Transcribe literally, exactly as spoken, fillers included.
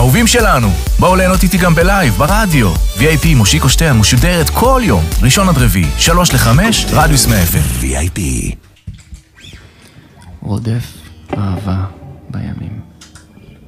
אהובים שלנו, בואו ליהנות איתי גם בלייב, ברדיו. וי איי פי מושיקו שטרן משודרת כל יום, ראשון עד רביעי, שלוש לחמש, רדיוס מאה אף אם. וי איי פי. רודף אהבה בימים.